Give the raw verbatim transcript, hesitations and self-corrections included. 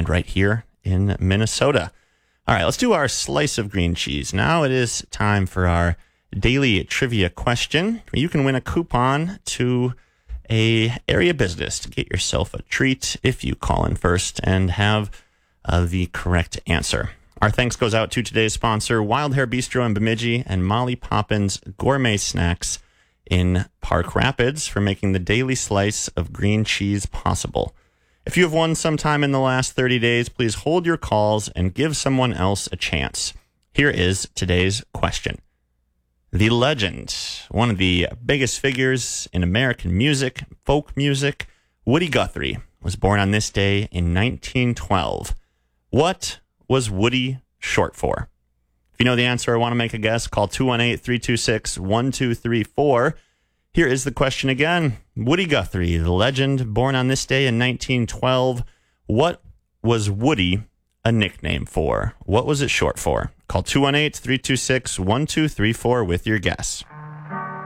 found right here in Minnesota. All right, let's do our slice of green cheese. Now it is time for our daily trivia question. You can win a coupon to a area business to get yourself a treat if you call in first and have uh, the correct answer. Our thanks goes out to today's sponsor, Wild Hair Bistro in Bemidji and Molly Poppins Gourmet Snacks in Park Rapids for making the daily slice of green cheese possible. If you have won sometime in the last thirty days, please hold your calls and give someone else a chance. Here is today's question. The legend, one of the biggest figures in American music, folk music, Woody Guthrie, was born on this day in nineteen twelve. What was Woody short for? If you know the answer or want to make a guess, call two one eight, three two six, one two three four. Here is the question again. Woody Guthrie, the legend, born on this day in nineteen twelve. What was Woody a nickname for? What was it short for? Call two one eight, three two six, one two three four with your guess.